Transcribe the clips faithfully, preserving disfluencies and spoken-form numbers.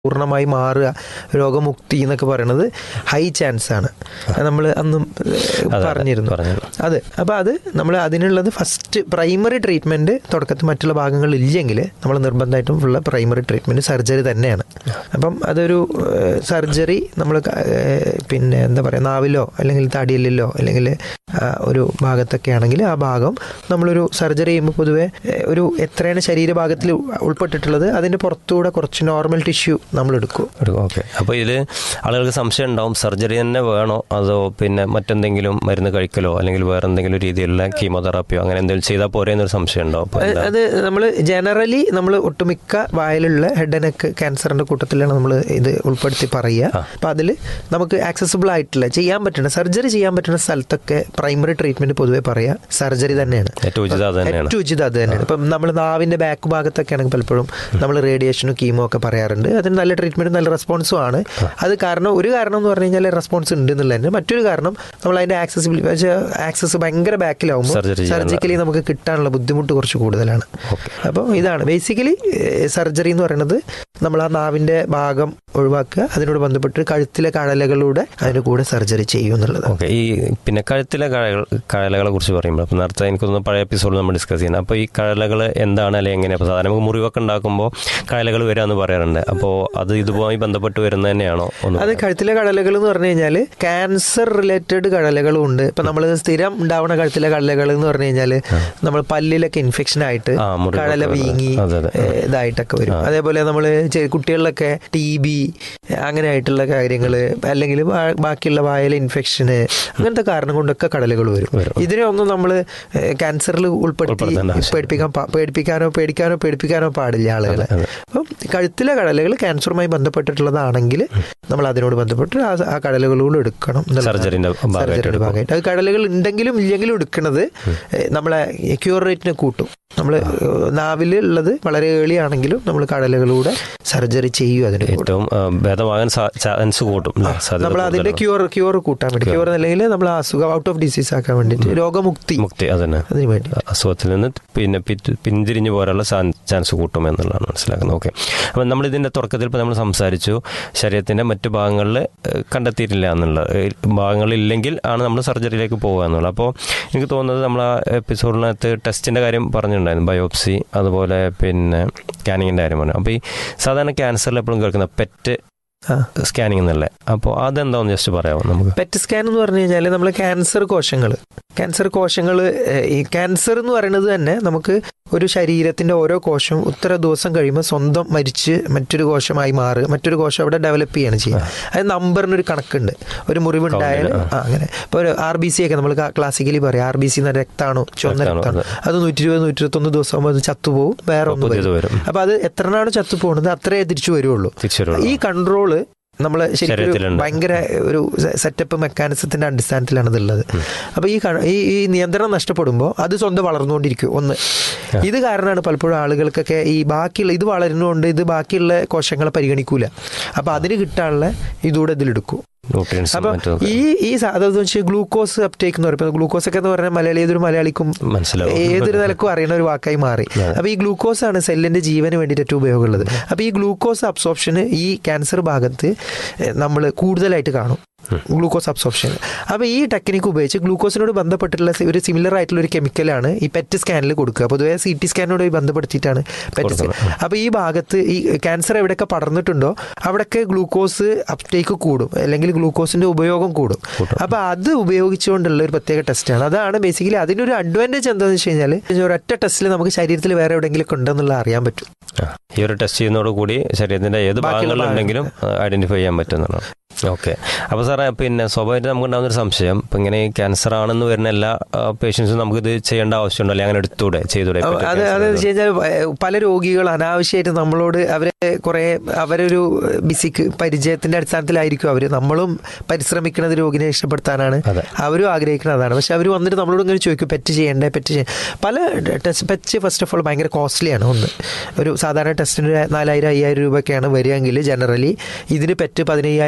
പൂർണ്ണമായി മാറുക, രോഗമുക്തി എന്നൊക്കെ പറയുന്നത് ഹൈ ചാൻസ് ആണ്. നമ്മൾ അന്നും പറഞ്ഞിരുന്നു അത്. അപ്പോൾ അത് നമ്മൾ അതിനുള്ളത് ഫസ്റ്റ് പ്രൈമറി ട്രീറ്റ്മെൻറ്റ് തുടക്കത്തിൽ മറ്റുള്ള ഭാഗങ്ങളിൽ ഇല്ലെങ്കിൽ നമ്മൾ നിർബന്ധമായിട്ടും ഉള്ള പ്രൈമറി ട്രീറ്റ്മെൻറ്റ് സർജറി തന്നെയാണ്. അപ്പം അതൊരു സർജറി നമ്മൾ പിന്നെ എന്താ പറയുക, നാവിലോ അല്ലെങ്കിൽ തടിയിലോ അല്ലെങ്കിൽ ഒരു ഭാഗത്തൊക്കെ ആണെങ്കിൽ ആ ഭാഗം നമ്മളൊരു സർജറി ചെയ്യുമ്പോൾ പൊതുവെ ഒരു എത്രയാണ് ശരീരഭാഗത്തിൽ ഉൾപ്പെട്ടിട്ടുള്ളത് അതിൻ്റെ പുറത്തുകൂടെ കുറച്ച് നോർമൽ ടിഷ്യൂ നമ്മൾ എടുക്കും. ഓക്കെ. അപ്പോൾ ഇതിൽ ആളുകൾക്ക് സംശയം ഉണ്ടാവും, സർജറി തന്നെ വേണോ അതോ പിന്നെ മറ്റെന്തെങ്കിലും മരുന്ന് കഴിക്കലോ അല്ലെങ്കിൽ വേറെ എന്തെങ്കിലും രീതിയിലുള്ള കീമോതെറാപ്പിയോ അങ്ങനെ എന്തെങ്കിലും ചെയ്താൽ പോരെ എന്നൊരു സംശയം ഉണ്ടാവും. അത് നമ്മൾ ജനറലി നമ്മൾ ഒട്ടുമിക്ക വായിലുള്ള ഹെഡ് ആൻഡ് നെക്ക് ക്യാൻസറിൻ്റെ കൂട്ടത്തിലാണ് നമ്മൾ ഇത് ഉൾപ്പെടുത്തി പറയുക. അപ്പം അതിൽ നമുക്ക് ആക്സസിബിൾ ആയിട്ടുള്ള ചെയ്യാൻ പറ്റുന്ന സർജറി ചെയ്യാൻ പറ്റുന്ന സ്ഥലത്തൊക്കെ പ്രൈമറി ട്രീറ്റ്മെൻറ്റ് പൊതുവെ പറയുക സർജറി തന്നെയാണ്. ഏറ്റവും ഉചിതം അത് തന്നെയാണ്. ഇപ്പം നമ്മൾ നാവിൻ്റെ ബാക്ക് ഭാഗത്തൊക്കെ ആണെങ്കിൽ പലപ്പോഴും നമ്മൾ റേഡിയേഷനും കീമോ ഒക്കെ പറയാറുണ്ട്. അതിന് നല്ല ട്രീറ്റ്മെൻറ്റ് നല്ല റെസ്പോൺസും ആണ്. അത് കാരണം ഒരു കാരണം എന്ന് പറഞ്ഞു കഴിഞ്ഞാൽ റെസ്പോൺസ് ഉണ്ട് എന്നുള്ളതിന്, മറ്റൊരു കാരണം നമ്മൾ അതിൻ്റെ ആക്സസിബിലിറ്റി ആക്സസ് ഭയങ്കര ബാക്കിലാവുമ്പോൾ സർജിക്കലി നമുക്ക് കിട്ടാനുള്ള ബുദ്ധിമുട്ട് കുറച്ച് കൂടുതലാണ്. അപ്പോൾ ഇതാണ് ബേസിക്കലി സർജറി എന്ന് പറയുന്നത്. നമ്മൾ ആ നാവിൻ്റെ ഭാഗം ഒഴിവാക്കുക, അതിനോട് ബന്ധപ്പെട്ട് കഴുത്തിലെ കഴലകളിലൂടെ അതിൻ്റെ കൂടെ സർജറി ചെയ്യും എന്നുള്ളത്. ഓക്കെ. ഈ പിന്നെ കഴുത്തിലെ കഴകൾ കഴലകളെ കുറിച്ച് പറയുമ്പോൾ അപ്പോൾ നേരത്തെ എനിക്കൊന്ന് പഴയ എപ്പിസോഡിൽ നമ്മൾ ഡിസ്കസ് ചെയ്യുന്നത്. അപ്പോൾ ഈ കഴലകൾ എന്താണ് അല്ലെങ്കിൽ എങ്ങനെയാണ്? സാധാരണ നമുക്ക് മുറിവൊക്കെ ഉണ്ടാക്കുമ്പോൾ കഴലകൾ വരികയെന്ന് പറയാറുണ്ട്. അപ്പോൾ അത് ഇതുമായി ബന്ധപ്പെട്ട് വരുന്നത് തന്നെയാണോ? അത് കഴുത്തിലെ കഴലകൾ എന്ന് പറഞ്ഞു കഴിഞ്ഞാൽ ക്യാൻസർ റിലേറ്റഡ് കഴലകളും ഉണ്ട്. ഇപ്പം നമ്മൾ സ്ഥിരം ഉണ്ടാവുന്ന കഴുത്തിലെ കഴലകൾ എന്ന് പറഞ്ഞു കഴിഞ്ഞാൽ നമ്മൾ പല്ലിലൊക്കെ ഇൻഫെക്ഷൻ ആയിട്ട് കഴല വീങ്ങി ഇതായിട്ടൊക്കെ വരും. അതേപോലെ നമ്മൾ കുട്ടികളിലൊക്കെ ടി ബി അങ്ങനെ ആയിട്ടുള്ള കാര്യങ്ങൾ അല്ലെങ്കിൽ ബാക്കിയുള്ള വായല ഇൻഫെക്ഷന് അങ്ങനത്തെ കാരണം കൊണ്ടൊക്കെ കടലുകൾ വരും. ഇതിനെ ഒന്നും നമ്മൾ ക്യാൻസറിൽ ഉൾപ്പെടുത്തി പേടിപ്പിക്കാൻ പേടിപ്പിക്കാനോ പേടിക്കാനോ പേടിപ്പിക്കാനോ പാടില്ല ആളുകളെ. അപ്പം കഴുത്തിലെ കടലുകൾ ക്യാൻസറുമായി ബന്ധപ്പെട്ടിട്ടുള്ളതാണെങ്കിൽ നമ്മൾ അതിനോട് ബന്ധപ്പെട്ട് ആ കടലുകളോട് എടുക്കണം സർജറിയുടെ ഭാഗമായിട്ട്. അത് കടലുകൾ ഉണ്ടെങ്കിലും ഇല്ലെങ്കിലും എടുക്കുന്നത് നമ്മളെ ക്യൂർ റേറ്റിനെ കൂട്ടും. നമ്മൾ നാവിലുള്ളത് വളരെ ഏർലി ആണെങ്കിലും നമ്മൾ കടലുകളിലൂടെ സർജറി ചെയ്യും. അതിന് ഏറ്റവും ഭേദമാകാൻ ചാൻസ് കൂട്ടും. നമ്മൾ അതിന്റെ ക്യൂർ ക്യൂർ കൂട്ടാൻ വേണ്ടി, ക്യൂർ അല്ലെങ്കിൽ നമ്മൾ അസുഖം ഔട്ട് ഓഫ് ഡിസീസ് ആക്കാൻ വേണ്ടിയിട്ട് രോഗമുക്തി മുക്തി അതന്നെ അതിന് വേണ്ടി അസുഖത്തിൽ നിന്ന് പിന്നെ പിന്തിരിഞ്ഞു പോരാനുള്ള ചാൻസ് കൂട്ടും എന്നുള്ളതാണ് മനസ്സിലാക്കുന്നത്. ഓക്കെ. അപ്പം നമ്മൾ ഇതിന്റെ തുടക്കത്തിൽ ഇപ്പോൾ നമ്മൾ സംസാരിച്ചു ശരീരത്തിന്റെ മറ്റു ഭാഗങ്ങളിൽ കണ്ടെത്തിയിട്ടില്ല എന്നുള്ള ഭാഗങ്ങളില്ലെങ്കിൽ ആണ് നമ്മൾ സർജറിയിലേക്ക് പോകുക എന്നുള്ളത്. അപ്പോൾ എനിക്ക് തോന്നുന്നത് നമ്മൾ ആ എപ്പിസോഡിനകത്ത് ടെസ്റ്റിന്റെ കാര്യം പറഞ്ഞു ണ്ടായിരുന്നു, ബയോപ്സി അതുപോലെ പിന്നെ സ്കാനിങ്ങിൻ്റെ കാര്യം പറഞ്ഞു. അപ്പോൾ ഈ സാധാരണ ക്യാൻസറിൽ എപ്പോഴും കേൾക്കുന്ന പെറ്റ് സ്കാനിങ് എന്നല്ലേ, അപ്പോൾ അതെന്താണെന്ന് ജസ്റ്റ് പറയാമോ നമുക്ക്? പെറ്റ് സ്കാൻ എന്ന് പറഞ്ഞു കഴിഞ്ഞാൽ നമ്മൾ ക്യാൻസർ കോശങ്ങൾ ക്യാൻസർ കോശങ്ങൾ ഈ ക്യാൻസർ എന്ന് പറയുന്നത് തന്നെ നമുക്ക് ഒരു ശരീരത്തിൻ്റെ ഓരോ കോശവും ഇത്ര ദിവസം കഴിയുമ്പോൾ സ്വന്തം മരിച്ച് മറ്റൊരു കോശമായി മാറുക, മറ്റൊരു കോശം അവിടെ ഡെവലപ്പ് ചെയ്യാണ് ചെയ്യുക. അത് നമ്പറിനൊരു കണക്കുണ്ട്. ഒരു മുറിവുണ്ടായാൽ അങ്ങനെ ഇപ്പോൾ ഒരു ആർ ബി സി ഒക്കെ നമ്മൾ ക്ലാസിക്കലി പറയും ആർ ബി സി എന്ന രക്തമാണോ ചുവന്ന രക്തമാണോ, അത് നൂറ്റി ഇരുപത് നൂറ്റി ഇരുപത്തൊന്ന് ദിവസം ആകുമ്പോൾ അത് ചത്തുപോകും, വേറെ ഒന്ന് വരും. അപ്പോൾ അത് എത്രനാണ് ചത്തു പോകുന്നത് അത്രേ തിരിച്ചു വരുള്ളൂ. ഈ കൺട്രോള് നമ്മൾ ശരിക്കും ഭയങ്കര ഒരു സെറ്റപ്പ് മെക്കാനിസത്തിന്റെ അടിസ്ഥാനത്തിലാണ് ഇതുള്ളത്. അപ്പോൾ ഈ ഈ നിയന്ത്രണം നഷ്ടപ്പെടുമ്പോൾ അത് സ്വന്തം വളർന്നുകൊണ്ടിരിക്കും. ഒന്ന് ഇത് കാരണമാണ് പലപ്പോഴും ആളുകൾക്കൊക്കെ ഈ ബാക്കിയുള്ള ഇത് വളരുന്നതുകൊണ്ട് ഇത് ബാക്കിയുള്ള കോശങ്ങളെ പരിഗണിക്കൂല. അപ്പോൾ അതിന് കിട്ടാനുള്ള ഇതൂടെ ഇതിലെടുക്കും. അപ്പം ഈ ഈ അതെന്ന് വെച്ചാൽ ഗ്ലൂക്കോസ് അപ്ടേക്ക് എന്ന് പറയുമ്പോൾ ഗ്ലൂക്കോസ് ഒക്കെ എന്ന് പറഞ്ഞാൽ മലയാളി ഏതൊരു മലയാളിക്കും ഏതൊരു നിലക്കും അറിയുന്ന ഒരു വാക്കായി മാറി. അപ്പോൾ ഈ ഗ്ലൂക്കോസ് ആണ് സെല്ലിന്റെ ജീവന് വേണ്ടിയിട്ട് ഏറ്റവും ഉപയോഗമുള്ളത്. അപ്പോൾ ഈ ഗ്ലൂക്കോസ് അബ്സോർപ്ഷന് ഈ ക്യാൻസർ ഭാഗത്ത് നമ്മൾ കൂടുതലായിട്ട് കാണും, ഗ്ലൂക്കോസ് അബ്സോർപ്ഷൻ. അപ്പോൾ ഈ ടെക്നിക്ക് ഉപയോഗിച്ച് ഗ്ലൂക്കോസിനോട് ബന്ധപ്പെട്ടിട്ടുള്ള ഒരു സിമിലർ ആയിട്ടുള്ള ഒരു കെമിക്കലാണ് ഈ പെറ്റ് സ്കാനിൽ കൊടുക്കുക. പൊതുവേ സി ടി സ്കാനോട് ബന്ധപ്പെടുത്തിയിട്ടാണ് പെറ്റ് സ്കാൻ. അപ്പോൾ ഈ ഭാഗത്ത് ഈ ക്യാൻസർ എവിടെയൊക്കെ പടർന്നിട്ടുണ്ടോ അവിടെയൊക്കെ ഗ്ലൂക്കോസ് അപ്ടേക്ക് കൂടും, അല്ലെങ്കിൽ ഗ്ലൂക്കോസിന്റെ ഉപയോഗം കൂടും. അപ്പോൾ അത് ഉപയോഗിച്ചുകൊണ്ടുള്ള ഒരു പ്രത്യേക ടെസ്റ്റാണ്. അതാണ് ബേസിക്കലി അതിനൊരു അഡ്വാൻറ്റേജ് എന്താണെന്ന് വെച്ച് കഴിഞ്ഞാൽ ഒരൊറ്റ ടെസ്റ്റിൽ നമുക്ക് ശരീരത്തിൽ വേറെ എവിടെയെങ്കിലും ഉണ്ടെന്നുള്ള അറിയാൻ പറ്റും. ഈ ഒരു ടെസ്റ്റ് ചെയ്യുന്നതോട് കൂടി ശരീരത്തിന്റെ ഏത് ഭാഗങ്ങളിലുണ്ടെങ്കിലും ഐഡന്റിഫൈ ചെയ്യാൻ പറ്റുന്നതാണ്. ഓക്കെ. അപ്പോൾ സാറേ പിന്നെ സ്വാഭാവികമായിട്ട് നമുക്ക് ഉണ്ടാകുന്നൊരു സംശയം, ഇപ്പം ഇങ്ങനെ ക്യാൻസർ ആണെന്ന് വരുന്ന എല്ലാ പേഷ്യൻസും നമുക്കിത് ചെയ്യേണ്ട ആവശ്യമുണ്ടോ, അല്ലെങ്കിൽ അങ്ങനെ എടുത്തൂടെ ചെയ്തൂടെ? അത് അതെന്ന് വെച്ച് കഴിഞ്ഞാൽ പല രോഗികൾ അനാവശ്യമായിട്ട് നമ്മളോട് അവരെ കുറേ അവരൊരു ബിസിക്ക് പരിചയത്തിന്റെ അടിസ്ഥാനത്തിലായിരിക്കും അവർ, നമ്മളും പരിശ്രമിക്കുന്നത് രോഗിനെ ഇഷ്ടപ്പെടുത്താനാണ്, അവരും ആഗ്രഹിക്കുന്നത് അതാണ്. പക്ഷെ അവർ വന്നിട്ട് നമ്മളോട് ഇങ്ങനെ ചോദിക്കും പെറ്റ് ചെയ്യണ്ടേ പെറ്റ് ചെയ്യാൻ. പല test pet first of all ഭയങ്കര കോസ്റ്റ്ലിയാണ്. ഒന്ന് ഒരു സാധാരണ ടെസ്റ്റിന് നാലായിരം അയ്യായിരം രൂപയൊക്കെയാണ് വരികയെങ്കിൽ ജനറലി ഇതിന് പെറ്റ് പതിനയ്യായിരം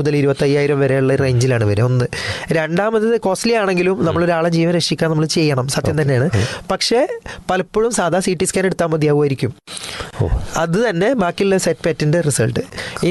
മുതൽ ഇരുപത്തി അയ്യായിരം വരെയുള്ള റേഞ്ചിലാണ് വരിക. ഒന്ന്. രണ്ടാമത് കോസ്റ്റ്ലി ആണെങ്കിലും നമ്മളൊരാളെ ജീവൻ രക്ഷിക്കാൻ നമ്മൾ ചെയ്യണം, സത്യം തന്നെയാണ്. പക്ഷേ പലപ്പോഴും സാധാ സി ടി സ്കാൻ എടുത്താൽ മതിയാവുമായിരിക്കും. അത് തന്നെ ബാക്കിയുള്ള സെറ്റ് പാറ്റിന്റെ റിസൾട്ട്.